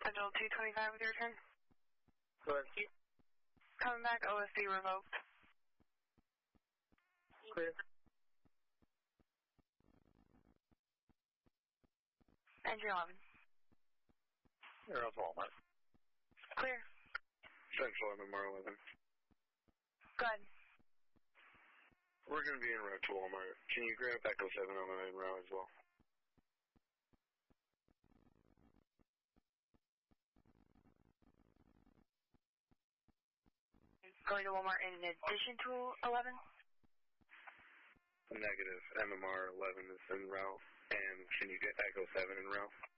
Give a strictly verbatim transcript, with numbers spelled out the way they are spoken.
Schedule two twenty-five with your return. Go ahead. Coming back, O S B revoked. Clear. Entry eleven. You're off Walmart. Clear. Central M M R eleven. Go ahead. We're going to be en route to Walmart. Can you grab Echo seven on the main route as well? Going to Walmart in addition to eleven? Negative. M M R eleven is en route. And can you get Echo seven en route?